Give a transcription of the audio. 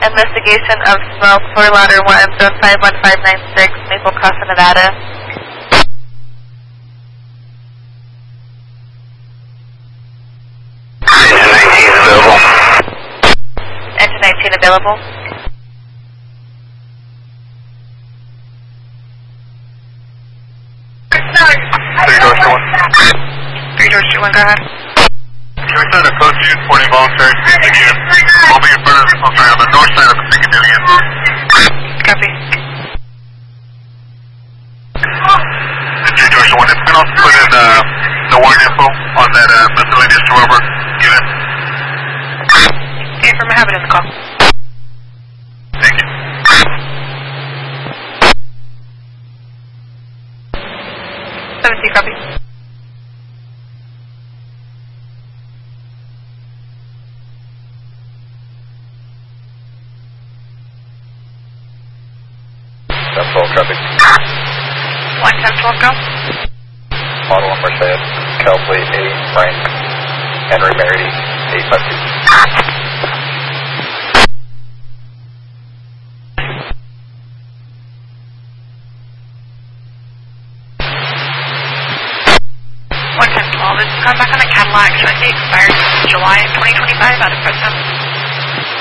Investigation of smoke, floor ladder 1, zone 51596, Maple Cross, Nevada. Engine 19 available. Three doors to one, go ahead. Can we send a close use for any voluntary speaking unit? We'll be in front of, I'm sorry, on the north side of the Piccadilly end. Copy. And 3 doors to one, if we can also put in the wine info on that miscellaneous rubber unit. Okay, from having in the call. Thank you. 7C, copy. That's all, copy. 11012, go. Model number said, Kelpley A. Frank, Henry Mary, 852. This is come back on a Cadillac, should I say expired July of 2025 out of Fresno?